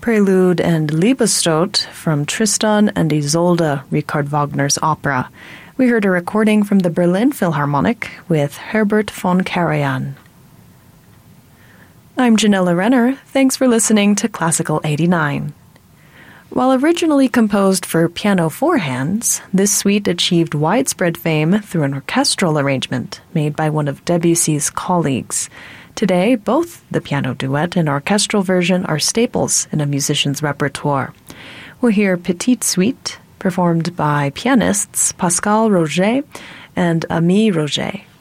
Prelude and Liebestod from Tristan and Isolde, Richard Wagner's opera. We heard a recording from the Berlin Philharmonic with Herbert von Karajan. I'm Janella Renner. Thanks for listening to Classical 89. While originally composed for piano four hands, this suite achieved widespread fame through an orchestral arrangement made by one of Debussy's colleagues. Today, both the piano duet and orchestral version are staples in a musician's repertoire. We'll hear Petite Suite, performed by pianists Pascal Roget and Ami Roget.